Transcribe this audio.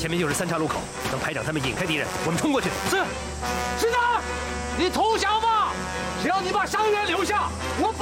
前面又是3岔路口，等排长他们引开敌人，我们冲过去。 是，师长，你投降吧！只要你把伤员留下，我